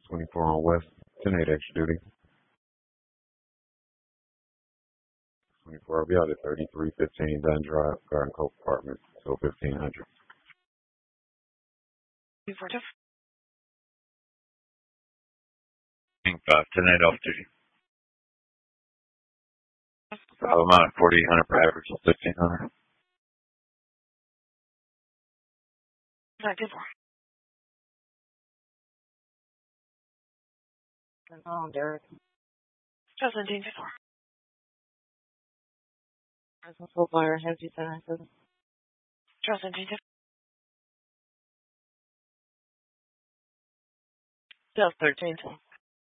24 on West. 10-8 extra duty. 24, I'll be out at 3315 Dunn Drive, Garden Cove Apartments, so 1500. 242. King 5, 10-8 off duty. I'm out at 4800 per average, 1500. 924. Oh, Derek. 1724. Present full fire, have 2797. 1724. Sales 13.